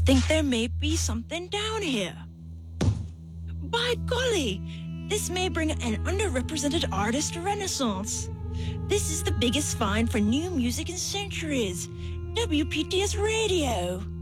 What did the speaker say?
think there may be something down here. By golly, this may bring an underrepresented artist renaissance. This is the biggest find for new music in centuries. WPTS Radio.